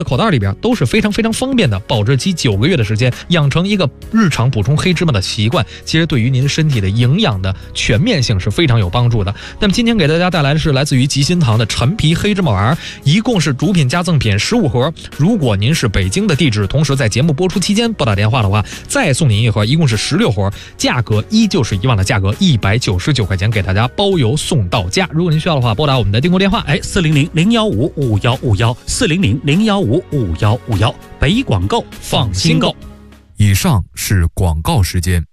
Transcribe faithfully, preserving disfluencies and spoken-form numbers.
口袋里边都是非常非常方便的，保质期九个月的时间，养成一个日常补充黑芝麻的习惯，其实对于您身体的营养的全面性是非常有帮助的。那么今天给大家带来的是来自于吉心堂的陈皮黑芝麻丸，一共是主品加赠品十五盒。如果您是北京的地址，同时在节目播出期间拨打电话的话，再送您一盒，一共是十六盒，价格依旧是以往的价格一百九十九块钱，给大家包邮送到家。如果您需要的话，拨打我们的订购电话， 哎，四零零零幺五五幺五幺，四零零零幺五五幺五幺，北广购放心购。 以上是广告时间。